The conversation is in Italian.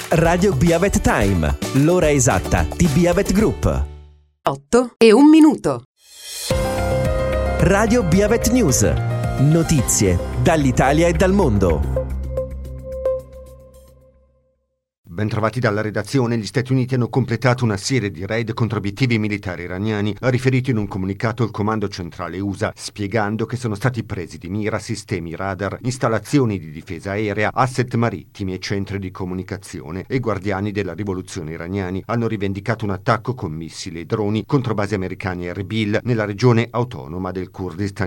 Radio Biavet Time, l'ora esatta di Biavet Group. 8:01. Radio Biavet News, notizie dall'Italia e dal mondo. Bentrovati dalla redazione. Gli Stati Uniti hanno completato una serie di raid contro obiettivi militari iraniani, ha riferito in un comunicato il comando centrale USA, spiegando che sono stati presi di mira sistemi radar, installazioni di difesa aerea, asset marittimi e centri di comunicazione. E i guardiani della rivoluzione iraniani hanno rivendicato un attacco con missili e droni contro basi americane a Erbil, nella regione autonoma del Kurdistan